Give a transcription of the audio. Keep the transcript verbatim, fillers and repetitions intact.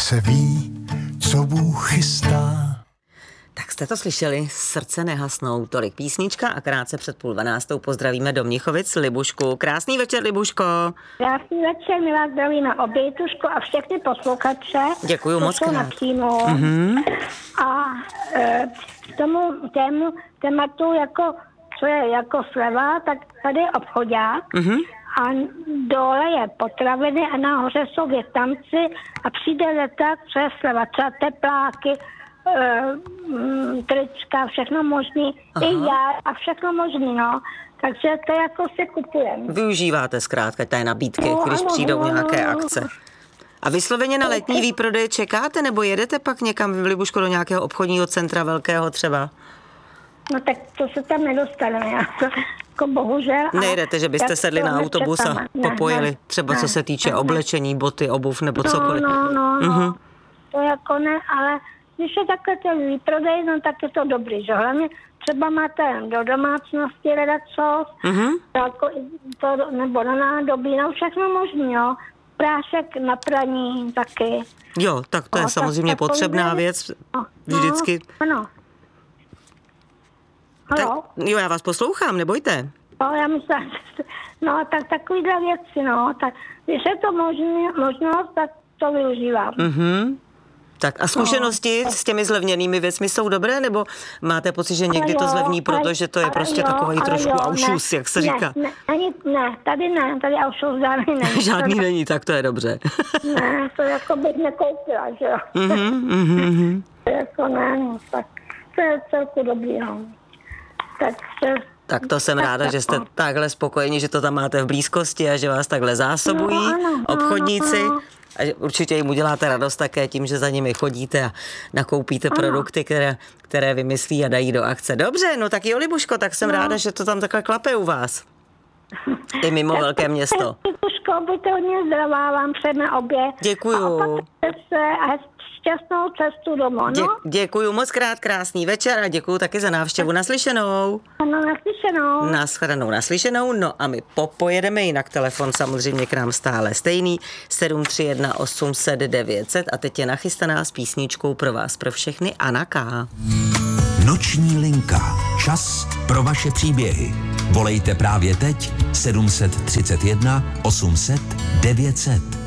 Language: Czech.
se ví, co Bůh chystá. Tak jste to slyšeli, Srdce nehasnou, tolik písnička a krátce před půl dvanáctou pozdravíme do Mnichovic Libušku. Krásný večer, Libuško. Krásný večer, milá zdravíme obětušku a všechny posluchače. Děkuju moc krát. Mm-hmm. A e, k tomu tému, tématu, jako, co je jako sleva, tak tady je obchodák. Mm-hmm. A dole je potraviny a nahoře jsou větnamci a přijde leták, co je sleva, třeba tepláky, Uh, trička, všechno možný, aha, i já a všechno možný, no. Takže to jako si kupujeme. Využíváte zkrátka té nabídky, no, když ano, přijdou no, nějaké no, akce. A vysloveně na letní výprodeje čekáte, nebo jedete pak někam v Libušku do nějakého obchodního centra velkého třeba? No tak to se tam nedostaneme, já to, jako bohužel. Nejdete, že byste sedli na autobus a popojili, ne, třeba ne, co se týče ne, oblečení, boty, obuv nebo no, cokoliv. No, no, no, uh-huh. To jako ne, ale když je takhle ten výprodej, no tak je to dobrý, že hlavně třeba máte do domácnosti redacos, mm-hmm. jako to, nebo na nádobí, no všechno možný, jo. Prášek na praní taky. Jo, tak to je no, samozřejmě tak potřebná věc, no, vždycky. Ano. Halo? Jo, já vás poslouchám, nebojte. No, já myslím, no tak takovýhle věci, no, tak když je to možný, možnost, tak to využívám. Mhm. Tak a zkušenosti no. s těmi zlevněnými věcmi jsou dobré, nebo máte pocit, že někdy jo, to zlevní, protože to je prostě jo, takový trošku jo, aušus, ne, jak se říká? Ne, ne, ne, tady ne, tady aušus žádný není. Žádný to, není, tak to je dobře. Ne, to jako bych nekoupila, že jo. Mm-hmm, mm-hmm. To jako ne, no, tak to je celku dobrý, no. Tak to, tak to jsem tak ráda, že jste takhle spokojeni, že to tam máte v blízkosti a že vás takhle zásobují no, ano, obchodníci. No, no. A určitě jim uděláte radost také tím, že za nimi chodíte a nakoupíte ano. produkty, které, které vymyslí a dají do akce. Dobře, no tak jo, Libuško, tak jsem no. ráda, že to tam takhle klape u vás. I mimo velké město. Libuško, buďte hodně zdravá, vám předne obě. Děkuju. A šťastnou cestu domů, no? Dě, děkuju moc krát, krásný večer a děkuju taky za návštěvu. Naslyšenou. Ano, naslyšenou. Naschledanou, naslyšenou. No a my popojedeme, jinak telefon samozřejmě k nám stále stejný. sedm tři jedna osm set devět set a teď je nachystaná s písničkou pro vás, pro všechny Anna K. Noční linka. Čas pro vaše příběhy. Volejte právě teď sedm tři jedna osm set devět set.